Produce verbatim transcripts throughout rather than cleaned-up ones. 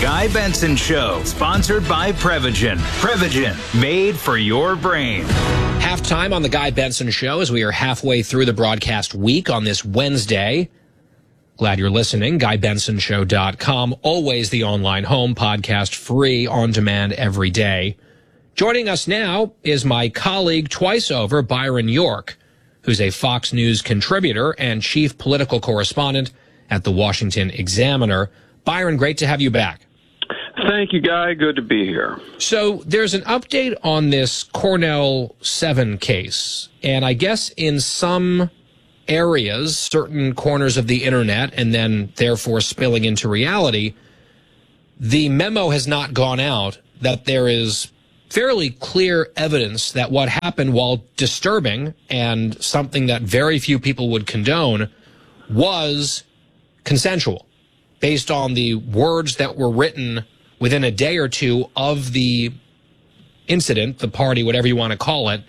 Guy Benson Show, sponsored by Prevagen. Prevagen, made for your brain. Halftime on the Guy Benson Show as we are halfway through the broadcast week on this Wednesday. Glad you're listening. Guy Benson Show dot com, always the online home, podcast free, on demand every day. Joining us now is my colleague twice over, Byron York, who's a Fox News contributor and chief political correspondent at the Washington Examiner. Byron, great to have you back. Thank you, Guy. Good to be here. So there's an update on this Cornell seven case, and I guess in some areas, certain corners of the internet, and then therefore spilling into reality, the memo has not gone out that there is fairly clear evidence that what happened, while disturbing and something that very few people would condone, was consensual, based on the words that were written within a day or two of the incident, the party, whatever you want to call it,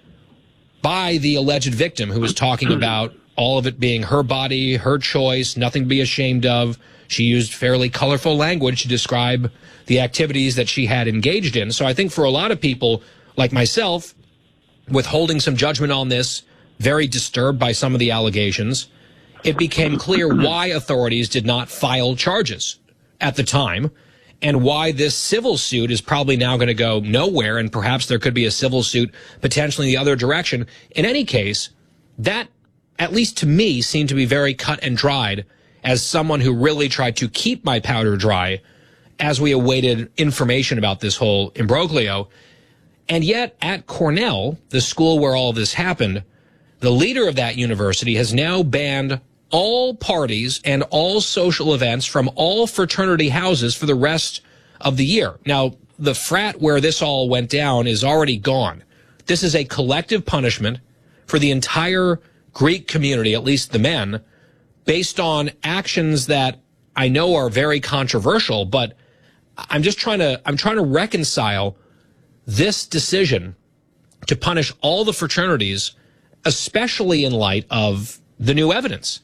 by the alleged victim, who was talking about all of it being her body, her choice, nothing to be ashamed of. She used fairly colorful language to describe the activities that she had engaged in. So I think for a lot of people like myself, withholding some judgment on this, very disturbed by some of the allegations, it became clear why authorities did not file charges at the time, and why this civil suit is probably now going to go nowhere, and perhaps there could be a civil suit potentially in the other direction. In any case, that, at least to me, seemed to be very cut and dried, as someone who really tried to keep my powder dry as we awaited information about this whole imbroglio. And yet, at Cornell, the school where all this happened, the leader of that university has now banned all parties and all social events from all fraternity houses for the rest of the year. Now, the frat where this all went down is already gone. This is a collective punishment for the entire Greek community, at least the men, based on actions that I know are very controversial, but I'm just trying to, I'm trying to reconcile this decision to punish all the fraternities, especially in light of the new evidence.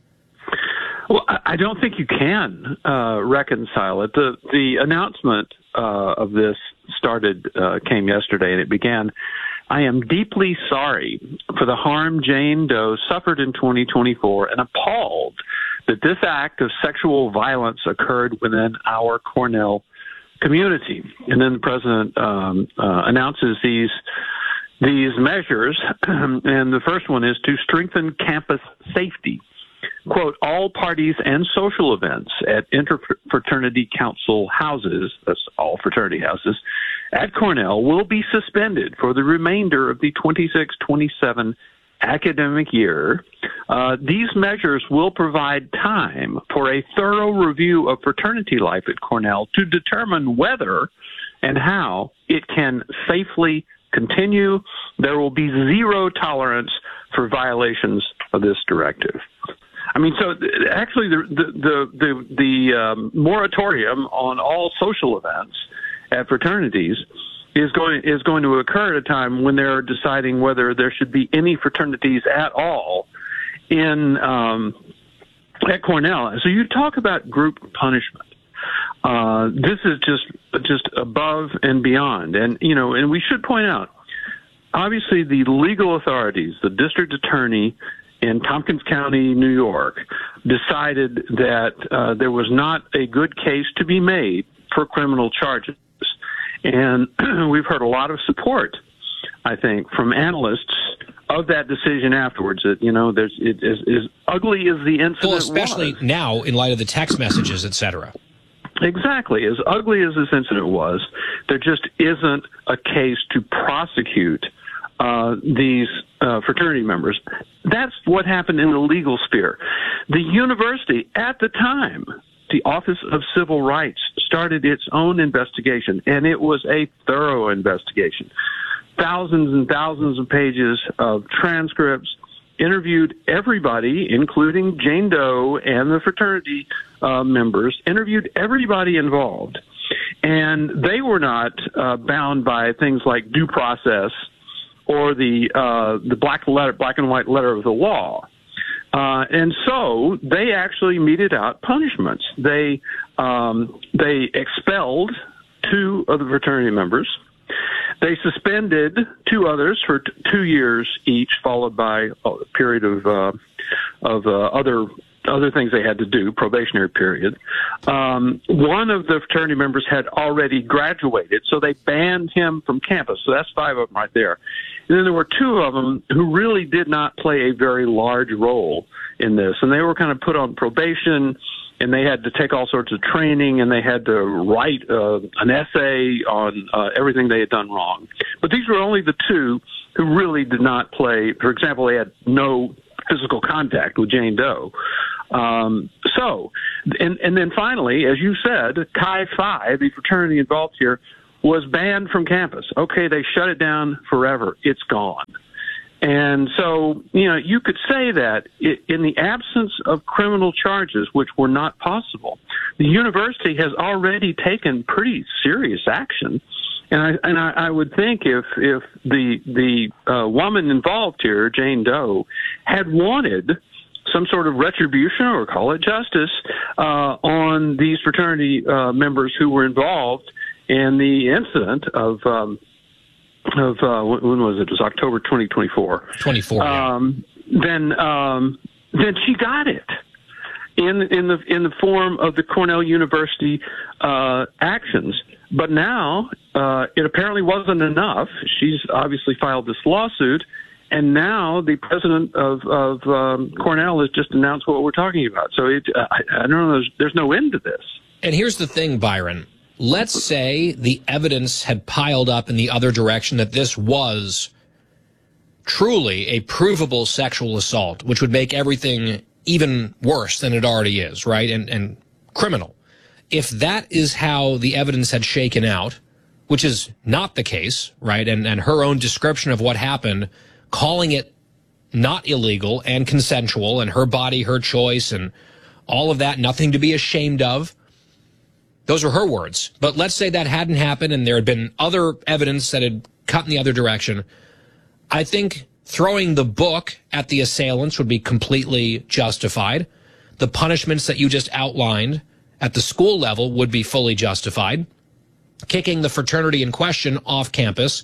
Well, I don't think you can uh, reconcile it. The the announcement uh, of this started, uh, came yesterday, and it began, "I am deeply sorry for the harm Jane Doe suffered in twenty twenty-four and appalled that this act of sexual violence occurred within our Cornell community." And then the president um, uh, announces these these measures, and the first one is to strengthen campus safety. Quote, "All parties and social events at interfraternity council houses," that's all fraternity houses, "at Cornell will be suspended for the remainder of the twenty-six twenty-seven academic year. Uh, these measures will provide time for a thorough review of fraternity life at Cornell to determine whether and how it can safely continue. There will be zero tolerance for violations of this directive." I mean, so actually the the the, the um, moratorium on all social events at fraternities is going is going to occur at a time when they're deciding whether there should be any fraternities at all in um, at Cornell. So you talk about group punishment. Uh, this is just just above and beyond, and you know, and we should point out, obviously, the legal authorities, the district attorney in Tompkins County, New York, decided that uh, there was not a good case to be made for criminal charges. And we've heard a lot of support, I think, from analysts of that decision afterwards. That, you know, there's it is as ugly as the incident well, especially was. Now in light of the text messages, et cetera. Exactly. As ugly as this incident was, there just isn't a case to prosecute uh, these uh, fraternity members. That's what happened in the legal sphere. The university at the time, the Office of Civil Rights, started its own investigation, and it was a thorough investigation. Thousands and thousands of pages of transcripts, interviewed everybody, including Jane Doe and the fraternity uh, members, interviewed everybody involved. And they were not uh, bound by things like due process or the uh, the black letter, black and white letter of the law. Uh, and so they actually meted out punishments. They Um, they expelled two of the fraternity members. They suspended two others for t- two years each, followed by a period of uh, of uh, other other things they had to do, probationary period. Um, one of the fraternity members had already graduated, so they banned him from campus. So that's five of them right there. And then there were two of them who really did not play a very large role in this, and they were kind of put on probation, and they had to take all sorts of training, and they had to write uh, an essay on uh, everything they had done wrong. But these were only the two who really did not play. For example, they had no physical contact with Jane Doe. Um, so, and, and then finally, as you said, Chi Phi, the fraternity involved here, was banned from campus. Okay, they shut it down forever. It's gone. And so, you know, you could say that in the absence of criminal charges, which were not possible, the university has already taken pretty serious action. And I, and I, I would think if, if the, the uh, woman involved here, Jane Doe, had wanted some sort of retribution, or call it justice, uh, on these fraternity uh, members who were involved in the incident of, um, of uh, when was it? It was October twenty twenty-four. twenty-four. Um, yeah. Then, um, then she got it in in the in the form of the Cornell University uh, actions. But now uh, it apparently wasn't enough. She's obviously filed this lawsuit, and now the president of of um, Cornell has just announced what we're talking about. So it, uh, I, I don't know. There's, there's no end to this. And here's the thing, Byron. Let's say the evidence had piled up in the other direction that this was truly a provable sexual assault, which would make everything even worse than it already is, right? And, and criminal. If that is how the evidence had shaken out, which is not the case, right? And, and her own description of what happened, calling it not illegal and consensual, and her body, her choice, and all of that, nothing to be ashamed of. Those are her words. But let's say that hadn't happened and there had been other evidence that had cut in the other direction. I think throwing the book at the assailants would be completely justified. The punishments that you just outlined at the school level would be fully justified. Kicking the fraternity in question off campus,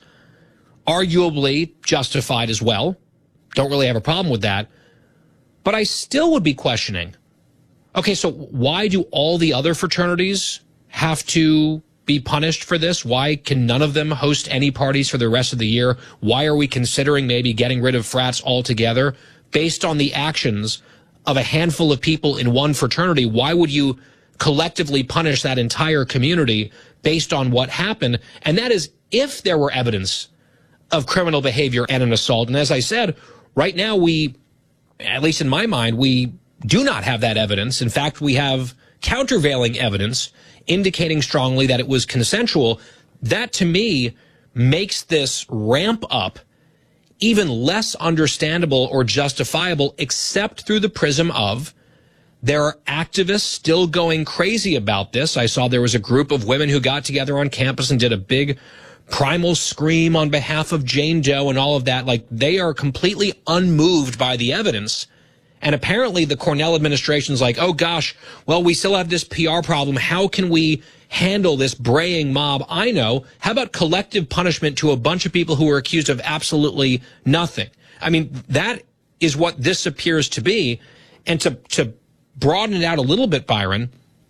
arguably justified as well. Don't really have a problem with that. But I still would be questioning, okay, so why do all the other fraternities have to be punished for this? Why can none of them host any parties for the rest of the year? Why are we considering maybe getting rid of frats altogether based on the actions of a handful of people in one fraternity? Why would you collectively punish that entire community based on what happened? And that is if there were evidence of criminal behavior and an assault. And as I said, right now we, at least in my mind, we do not have that evidence. In fact, we have countervailing evidence indicating strongly that it was consensual. That, to me, makes this ramp up even less understandable or justifiable, except through the prism of there are activists still going crazy about this. I saw there was a group of women who got together on campus and did a big primal scream on behalf of Jane Doe and all of that. Like, they are completely unmoved by the evidence. And apparently the Cornell administration's like, oh gosh, well, we still have this P R problem. How can we handle this braying mob? I know. How about collective punishment to a bunch of people who are accused of absolutely nothing? I mean, that is what this appears to be. And to, to broaden it out a little bit, Byron,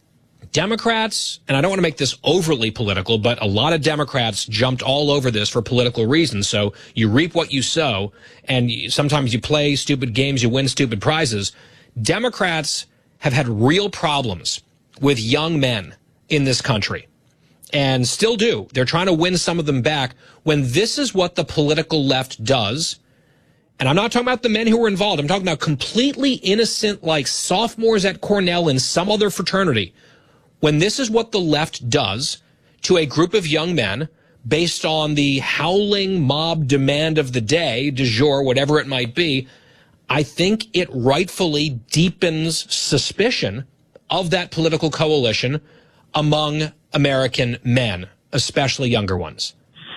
Democrats, and I don't want to make this overly political, but a lot of Democrats jumped all over this for political reasons. So you reap what you sow, and sometimes you play stupid games, you win stupid prizes. Democrats have had real problems with young men in this country, and still do. They're trying to win some of them back. When this is what the political left does, and I'm not talking about the men who were involved, I'm talking about completely innocent, like sophomores at Cornell and some other fraternity. When this is what the left does to a group of young men based on the howling mob demand of the day, du jour, whatever it might be, I think it rightfully deepens suspicion of that political coalition among American men, especially younger ones.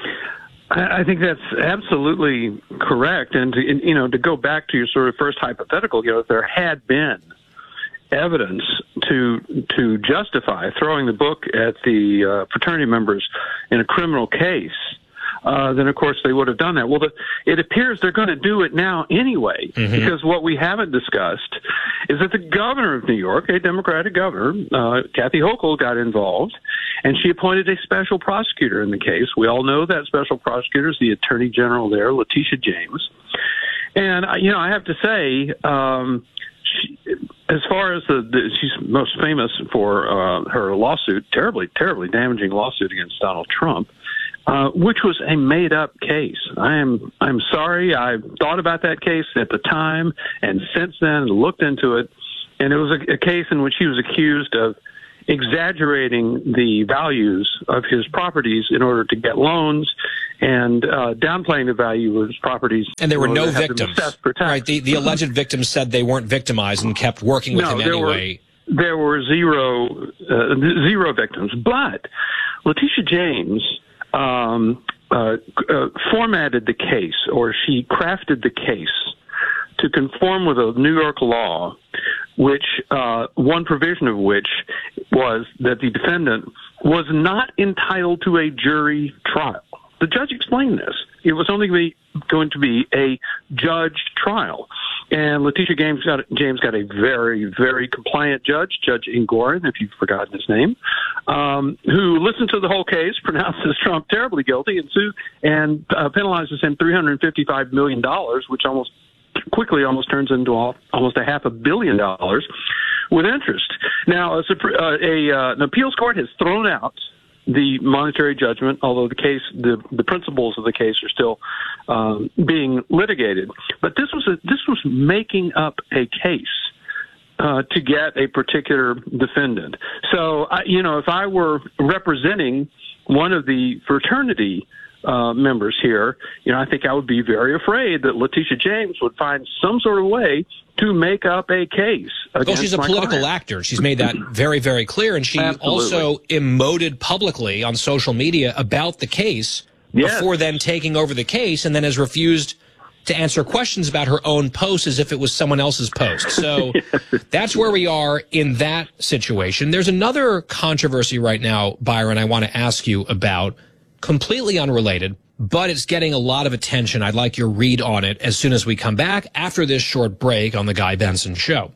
I think that's absolutely correct. And, to, you know, to go back to your sort of first hypothetical, you know, if there had been evidence to to justify throwing the book at the uh, fraternity members in a criminal case, uh, then of course they would have done that. Well, the, it appears they're going to do it now anyway, mm-hmm. because what we haven't discussed is that the governor of New York, a Democratic governor, uh, Kathy Hochul, got involved, and she appointed a special prosecutor in the case. We all know that special prosecutor is the Attorney General there, Letitia James. And, you know, I have to say, um, she, as far as the, the, she's most famous for uh, her lawsuit, terribly, terribly damaging lawsuit against Donald Trump, uh, which was a made-up case. I am, I'm sorry. I thought about that case at the time, and since then looked into it, and it was a, a case in which he was accused of exaggerating the values of his properties in order to get loans, and uh, downplaying the value of his properties. And there were no victims. Right. The, the alleged victims said they weren't victimized and kept working with no, him there anyway. Were, there were zero, uh, zero victims. But Letitia James um, uh, uh, formatted the case, or she crafted the case to conform with a New York law, which uh, one provision of which was that the defendant was not entitled to a jury trial. The judge explained this. It was only going to be a judge trial. And Letitia James got, James got a very, very compliant judge, Judge Engoron, if you've forgotten his name, um, who listened to the whole case, pronounces Trump terribly guilty, and sued and uh, penalizes him three hundred fifty-five million dollars, which almost quickly almost turns into almost a half a billion dollars with interest. Now, a, a, uh, an appeals court has thrown out the monetary judgment, although the case, the, the principles of the case are still um, being litigated. But this was a, this was making up a case uh, to get a particular defendant. So, I, you know, if I were representing one of the fraternity Uh, members here, you know, I think I would be very afraid that Letitia James would find some sort of way to make up a case. Well, she's a political client. actor. She's made that very, very clear. And she Absolutely. also emoted publicly on social media about the case yes. before then taking over the case, and then has refused to answer questions about her own post as if it was someone else's post. So yes. that's where we are in that situation. There's another controversy right now, Byron, I want to ask you about. Completely unrelated, but it's getting a lot of attention. I'd like your read on it as soon as we come back after this short break on The Guy Benson Show.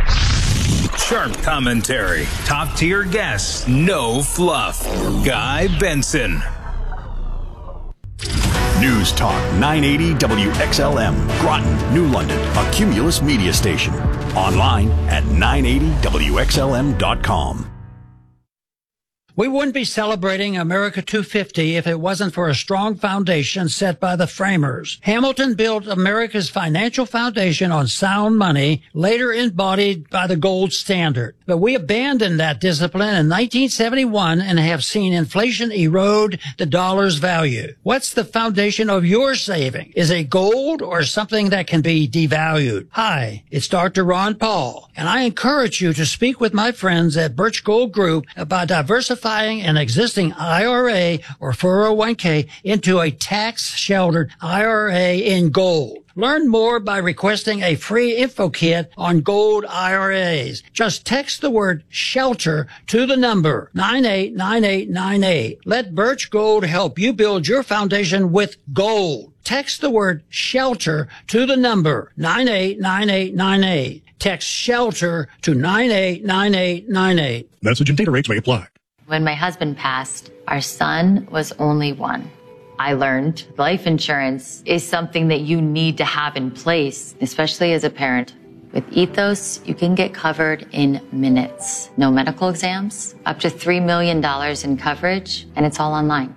Sharp commentary, top-tier guests, no fluff. Guy Benson. News Talk nine eighty W X L M, Groton, New London, a Cumulus media station. Online at nine eighty W X L M dot com. We wouldn't be celebrating America two fifty if it wasn't for a strong foundation set by the framers. Hamilton built America's financial foundation on sound money, later embodied by the gold standard. But we abandoned that discipline in nineteen seventy-one and have seen inflation erode the dollar's value. What's the foundation of your saving? Is it gold or something that can be devalued? Hi, it's Doctor Ron Paul, and I encourage you to speak with my friends at Birch Gold Group about diversifying an existing I R A or four oh one k into a tax-sheltered I R A in gold. Learn more by requesting a free info kit on gold I R As. Just text the word shelter to the number nine eight nine eight nine eight. Let Birch Gold help you build your foundation with gold. Text the word shelter to the number nine eight nine eight nine eight. Text shelter to nine eight nine eight nine eight. Message and data rates may apply. When my husband passed, our son was only one. I learned life insurance is something that you need to have in place, especially as a parent. With Ethos, you can get covered in minutes. No medical exams, up to three million dollars in coverage, and it's all online.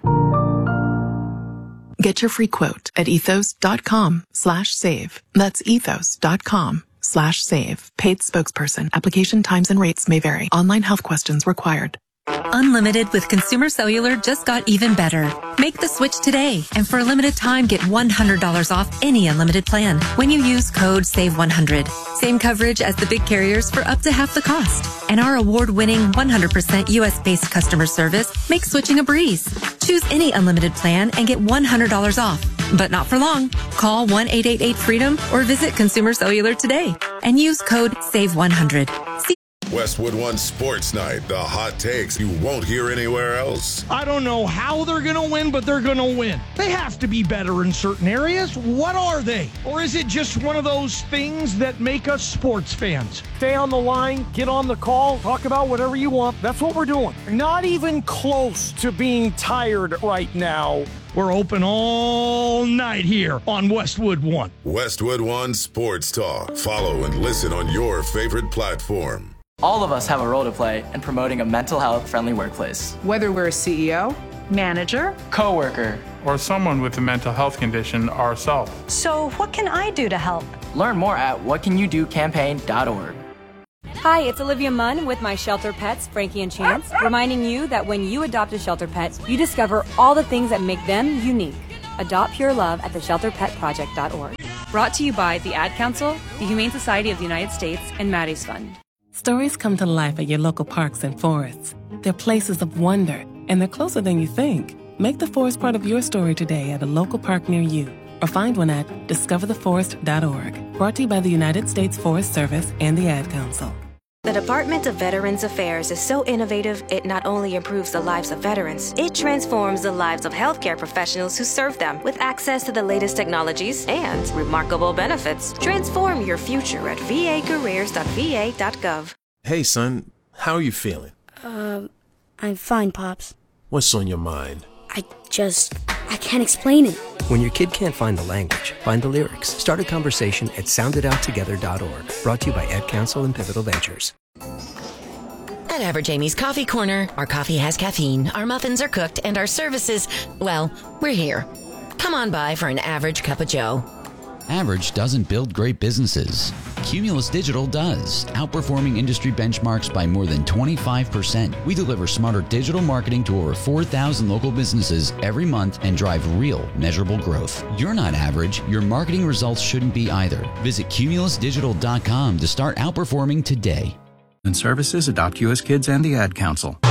Get your free quote at ethos.com slash save. That's ethos.com slash save. Paid spokesperson. Application times and rates may vary. Online health questions required. Unlimited with Consumer Cellular just got even better. Make the switch today, and for a limited time, get one hundred dollars off any unlimited plan when you use code save one hundred. Same coverage as the big carriers for up to half the cost. And our award-winning one hundred percent U S-based customer service makes switching a breeze. Choose any unlimited plan and get one hundred dollars off. But not for long. Call one eight eight eight freedom or visit Consumer Cellular today and use code save one hundred. See Westwood One Sports Night, the hot takes you won't hear anywhere else. I don't know how they're going to win, but they're going to win. They have to be better in certain areas. What are they? Or is it just one of those things that make us sports fans? Stay on the line, get on the call, talk about whatever you want. That's what we're doing. Not even close to being tired right now. We're open all night here on Westwood One. Westwood One Sports Talk. Follow and listen on your favorite platform. All of us have a role to play in promoting a mental health friendly workplace. Whether we're a C E O, manager, coworker, or someone with a mental health condition ourselves. So what can I do to help? Learn more at what can you do campaign dot org. Hi, it's Olivia Munn with my shelter pets, Frankie and Chance, reminding you that when you adopt a shelter pet, you discover all the things that make them unique. Adopt pure love at the shelter pet project dot org. Brought to you by the Ad Council, the Humane Society of the United States, and Maddie's Fund. Stories come to life at your local parks and forests. They're places of wonder, and they're closer than you think. Make the forest part of your story today at a local park near you, or find one at discover the forest dot org. Brought to you by the United States Forest Service and the Ad Council. The Department of Veterans Affairs is so innovative, it not only improves the lives of veterans, it transforms the lives of healthcare professionals who serve them with access to the latest technologies and remarkable benefits. Transform your future at v a careers dot v a dot gov. Hey, son, how are you feeling? Um, I'm fine, Pops. What's on your mind? I just, I can't explain it. When your kid can't find the language, find the lyrics. Start a conversation at sound it out together dot org. Brought to you by Ad Council and Pivotal Ventures. At Average Amy's Coffee Corner, our coffee has caffeine, our muffins are cooked, and our services, well, we're here. Come on by for an average cup of joe. Average doesn't build great businesses. Cumulus Digital does, outperforming industry benchmarks by more than twenty-five percent. We deliver smarter digital marketing to over four thousand local businesses every month and drive real, measurable growth. You're not average. Your marketing results shouldn't be either. Visit cumulus digital dot com to start outperforming today. And services adopt U S Kids and the Ad Council.